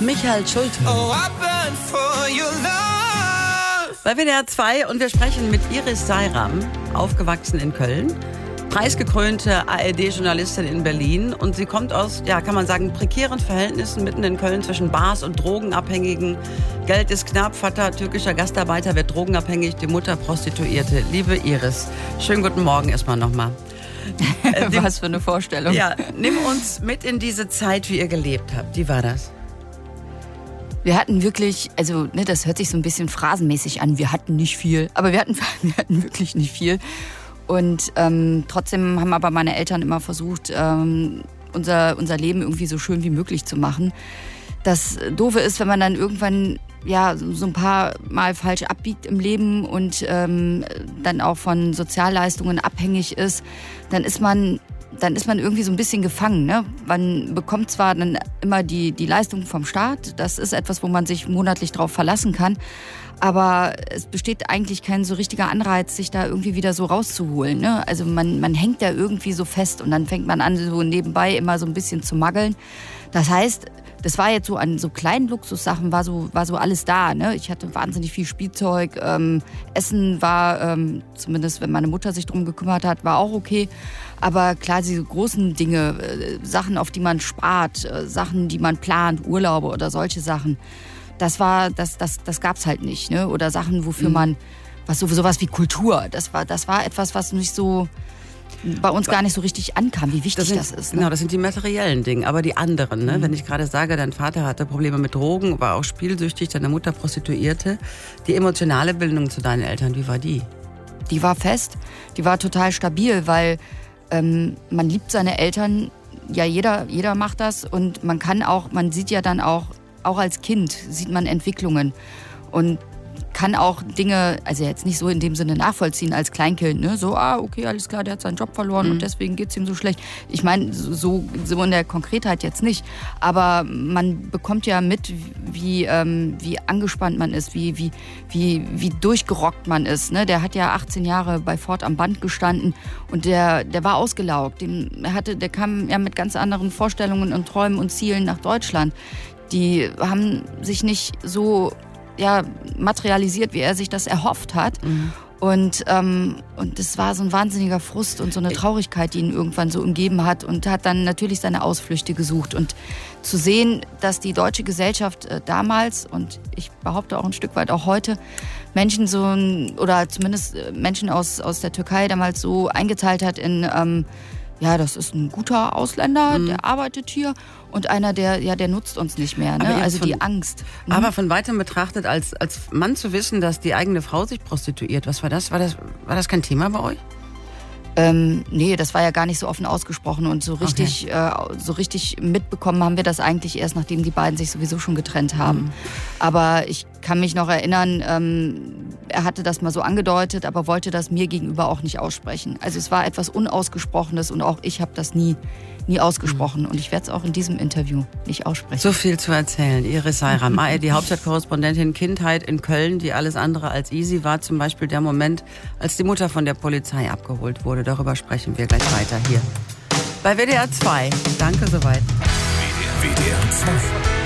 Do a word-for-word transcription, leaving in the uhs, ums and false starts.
Michael Schulte. Oh, I burn for your love. Bei W D R zwei und wir sprechen mit Iris Seyram, aufgewachsen in Köln, preisgekrönte A R D-Journalistin in Berlin, und sie kommt aus, ja, kann man sagen, prekären Verhältnissen mitten in Köln zwischen Bars und Drogenabhängigen. Geld ist knapp, Vater türkischer Gastarbeiter wird drogenabhängig, die Mutter Prostituierte. Liebe Iris, schönen guten Morgen erstmal nochmal. Was für eine Vorstellung. Ja, nimm uns mit in diese Zeit, wie ihr gelebt habt. Wie war das? Wir hatten wirklich, also ne, das hört sich so ein bisschen phrasenmäßig an, wir hatten nicht viel, aber wir hatten, wir hatten wirklich nicht viel. Und ähm, trotzdem haben aber meine Eltern immer versucht, ähm, unser, unser Leben irgendwie so schön wie möglich zu machen. Das Doofe ist, wenn man dann irgendwann ja so ein paar Mal falsch abbiegt im Leben und ähm, dann auch von Sozialleistungen abhängig ist, dann ist man dann ist man irgendwie so ein bisschen gefangen. Ne? Man bekommt zwar dann immer die, die Leistung vom Staat, das ist etwas, wo man sich monatlich drauf verlassen kann, aber es besteht eigentlich kein so richtiger Anreiz, sich da irgendwie wieder so rauszuholen. Ne? Also man, man hängt da irgendwie so fest und dann fängt man an, so nebenbei immer so ein bisschen zu maggeln. Das heißt, das war jetzt so an so kleinen Luxussachen, war so, war so alles da. Ne? Ich hatte wahnsinnig viel Spielzeug. Ähm, Essen war, ähm, zumindest wenn meine Mutter sich drum gekümmert hat, war auch okay. Aber klar, diese großen Dinge, äh, Sachen, auf die man spart, äh, Sachen, die man plant, Urlaube oder solche Sachen, das war, das, das, das gab's halt nicht. Ne? Oder Sachen, wofür mhm. man, was so, sowas wie Kultur, das war, das war etwas, was nicht so bei uns gar nicht so richtig ankam, wie wichtig das, sind, das ist. Ne? Genau, das sind die materiellen Dinge, aber die anderen. Ne? Mhm. Wenn ich gerade sage, dein Vater hatte Probleme mit Drogen, war auch spielsüchtig, deine Mutter Prostituierte. Die emotionale Bindung zu deinen Eltern, wie war die? Die war fest, die war total stabil, weil ähm, man liebt seine Eltern, ja jeder, jeder macht das, und man kann auch, man sieht ja dann auch, auch als Kind sieht man Entwicklungen und kann auch Dinge, also jetzt nicht so in dem Sinne nachvollziehen als Kleinkind, ne? So, ah, okay, alles klar, der hat seinen Job verloren mhm. und deswegen geht's ihm so schlecht. Ich meine, so, so in der Konkretheit jetzt nicht, aber man bekommt ja mit, wie, ähm, wie angespannt man ist, wie, wie, wie, wie durchgerockt man ist, ne? Der hat ja achtzehn Jahre bei Ford am Band gestanden und der, der war ausgelaugt. Dem, er hatte, der kam ja mit ganz anderen Vorstellungen und Träumen und Zielen nach Deutschland. Die haben sich nicht so ja, materialisiert, wie er sich das erhofft hat. Mhm. Und, ähm, und das war so ein wahnsinniger Frust und so eine Traurigkeit, die ihn irgendwann so umgeben hat, und hat dann natürlich seine Ausflüchte gesucht. Und zu sehen, dass die deutsche Gesellschaft äh, damals, und ich behaupte auch ein Stück weit auch heute, Menschen so, oder zumindest Menschen aus, aus der Türkei damals so eingeteilt hat in, ähm, ja, das ist ein guter Ausländer, mhm. der arbeitet hier, und einer, der, ja, der nutzt uns nicht mehr, ne? Also von, die Angst. Mhm. Aber von weitem betrachtet, als, als Mann zu wissen, dass die eigene Frau sich prostituiert, was war das? War das, war das kein Thema bei euch? Ähm, nee, das war ja gar nicht so offen ausgesprochen, und so richtig, okay. äh, so richtig mitbekommen haben wir das eigentlich erst, nachdem die beiden sich sowieso schon getrennt haben. Mhm. Aber ich kann mich noch erinnern, ähm, er hatte das mal so angedeutet, aber wollte das mir gegenüber auch nicht aussprechen. Also es war etwas Unausgesprochenes, und auch ich habe das nie, nie ausgesprochen, mhm. und ich werde es auch in diesem Interview nicht aussprechen. So viel zu erzählen. Iris Seyram, A R D Hauptstadtkorrespondentin, Kindheit in Köln, die alles andere als easy war. Zum Beispiel der Moment, als die Mutter von der Polizei abgeholt wurde. Darüber sprechen wir gleich weiter hier bei W D R zwei. Danke soweit. W D R zwei.